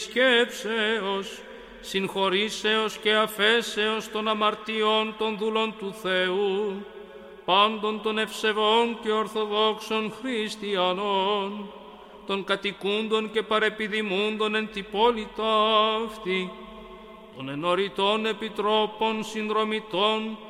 σκέψεως, συγχωρήσεως και αφέσεως των αμαρτιών των δούλων του Θεού, πάντων των ευσεβών και ορθοδόξων χριστιανών, των κατοικούντων και παρεπιδημούντων εν τη πόλη ταύτη, των ενωριτών επιτρόπων συνδρομητών